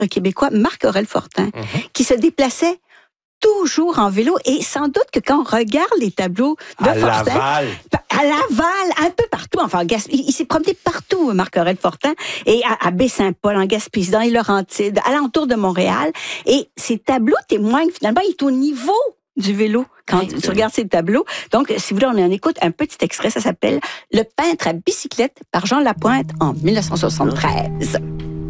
québécois Marc-Aurèle Fortin, qui se déplaçait toujours en vélo. Et sans doute que quand on regarde les tableaux de Fortin... À Laval, un peu partout. Enfin, il s'est promené partout, Marc-Aurèle Fortin, et à Baie-Saint-Paul, en Gaspésie, dans les Laurentides, alentour de Montréal. Et ces tableaux témoignent, finalement, il est au niveau du vélo quand tu regardes ces tableaux. Donc, si vous voulez, on en écoute un petit extrait. Ça s'appelle « Le peintre à bicyclette » par Jean Lapointe en 1973.